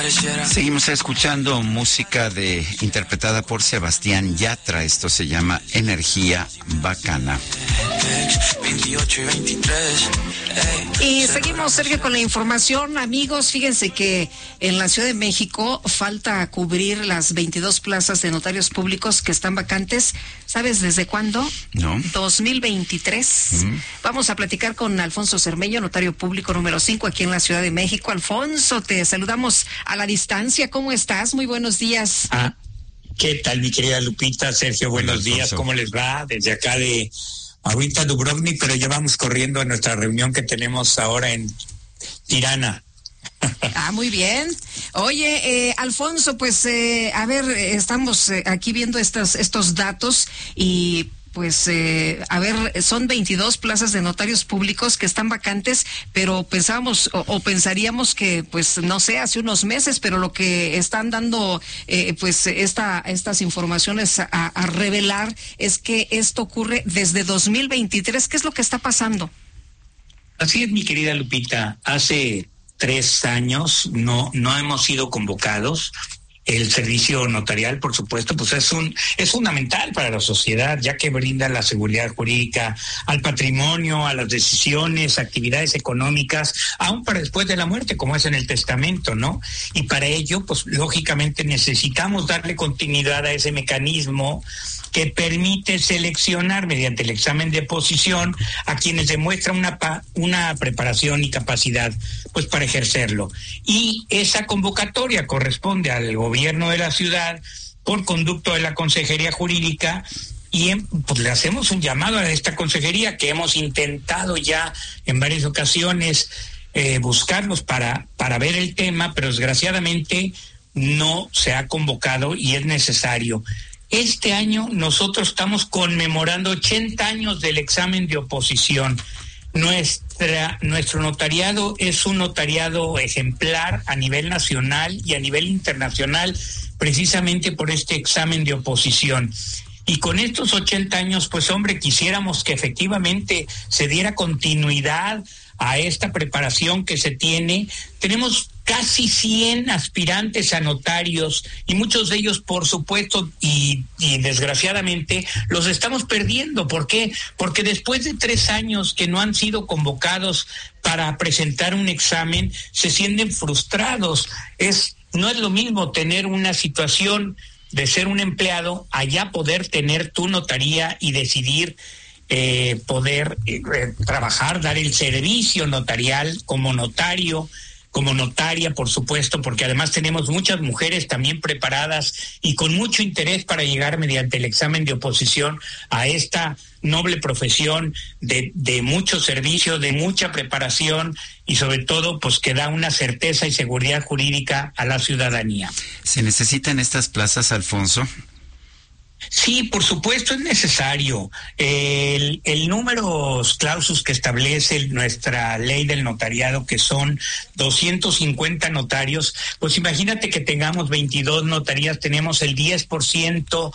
Seguimos escuchando música interpretada por Sebastián Yatra. Esto se llama Energía Bacana. Y seguimos, Sergio, con la información. Amigos, fíjense que en la Ciudad de México falta cubrir las 22 plazas de notarios públicos que están vacantes. ¿Sabes desde cuándo? No. 2023. Vamos a platicar con Alfonso Cermeño, notario público número 5 aquí en la Ciudad de México. Alfonso, te saludamos a la distancia. ¿Cómo estás? Muy buenos días. ¿Qué tal, mi querida Lupita? Sergio, buenos días. ¿Cómo les va? Desde acá de ahorita Dubrovnik, pero ya vamos corriendo a nuestra reunión que tenemos ahora en Tirana. Muy bien. Oye, Alfonso, pues, a ver, estamos aquí viendo estos datos y pues, a ver, son 22 plazas de notarios públicos que están vacantes, pero pensábamos o pensaríamos que, pues, no sé, hace unos meses, pero lo que están dando, pues, estas informaciones a revelar es que esto ocurre desde 2023. ¿Qué es lo que está pasando? Así es, mi querida Lupita. Hace 3 años no hemos sido convocados. El servicio notarial, por supuesto, pues es fundamental para la sociedad, ya que brinda la seguridad jurídica al patrimonio, a las decisiones, actividades económicas, aún para después de la muerte, como es en el testamento, ¿no? Y para ello, pues lógicamente necesitamos darle continuidad a ese mecanismo que permite seleccionar mediante el examen de oposición a quienes demuestran una preparación y capacidad pues para ejercerlo. Y esa convocatoria corresponde al gobierno de la ciudad por conducto de la Consejería Jurídica y pues le hacemos un llamado a esta consejería que hemos intentado ya en varias ocasiones buscarlos para ver el tema, pero desgraciadamente no se ha convocado y es necesario. Este año nosotros estamos conmemorando 80 años del examen de oposición. Nuestro notariado es un notariado ejemplar a nivel nacional y a nivel internacional, precisamente por este examen de oposición. Y con estos 80 años, pues hombre, quisiéramos que efectivamente se diera continuidad a esta preparación que se tiene. Tenemos casi 100 aspirantes a notarios y muchos de ellos, por supuesto, y desgraciadamente, los estamos perdiendo. ¿Por qué? Porque después de 3 años que no han sido convocados para presentar un examen, se sienten frustrados. No es lo mismo tener una situación de ser un empleado, allá poder tener tu notaría y decidir poder trabajar, dar el servicio notarial como notario, como notaria, por supuesto, porque además tenemos muchas mujeres también preparadas y con mucho interés para llegar mediante el examen de oposición a esta noble profesión de mucho servicio, de mucha preparación y sobre todo pues que da una certeza y seguridad jurídica a la ciudadanía. ¿Se necesitan estas plazas, Alfonso? Sí, por supuesto es necesario. El número clausus que establece nuestra ley del notariado, que son 250 notarios, pues imagínate que tengamos 22 notarías, tenemos el 10%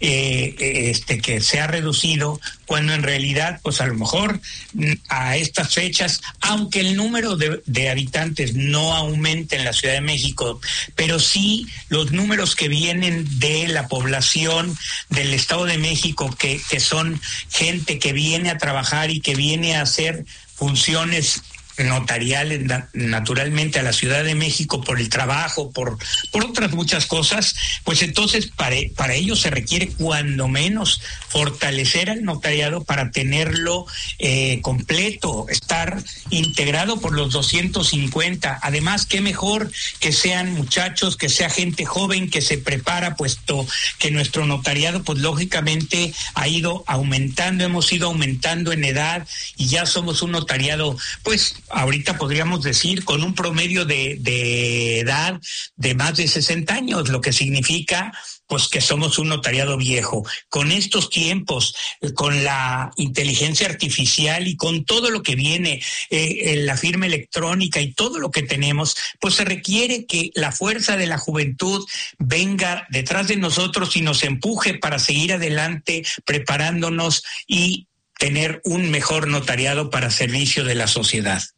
que se ha reducido, cuando en realidad, pues a lo mejor a estas fechas, aunque el número de habitantes no aumente en la Ciudad de México, pero sí los números que vienen de la población del Estado de México, que son gente que viene a trabajar y que viene a hacer funciones notariales naturalmente a la Ciudad de México por el trabajo, por otras muchas cosas, pues entonces para ello se requiere cuando menos fortalecer al notariado para tenerlo completo, estar integrado por los 250. Además, qué mejor que sean muchachos, que sea gente joven que se prepara, puesto que nuestro notariado pues lógicamente ha ido aumentando, hemos ido aumentando en edad y ya somos un notariado pues ahorita podríamos decir con un promedio de edad de más de 60 años, lo que significa pues que somos un notariado viejo. Con estos tiempos, con la inteligencia artificial y con todo lo que viene, la firma electrónica y todo lo que tenemos, pues se requiere que la fuerza de la juventud venga detrás de nosotros y nos empuje para seguir adelante, preparándonos y tener un mejor notariado para servicio de la sociedad.